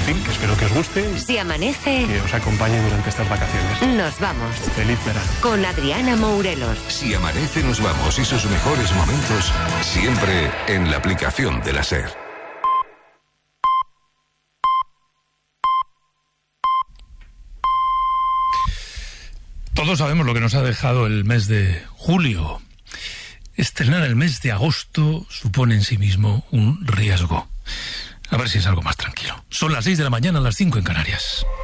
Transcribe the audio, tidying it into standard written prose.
fin, que espero que os guste. Si amanece, Que os acompañe durante estas vacaciones. nos vamos. Feliz verano. Con Adriana Mourelos. Si amanece, nos vamos, y sus mejores momentos siempre en la aplicación de la SER. Todos sabemos lo que nos ha dejado el mes de julio. Estrenar el mes de agosto supone en sí mismo un riesgo. A ver si es algo más tranquilo. Son las 6 de la mañana, las 5 en Canarias.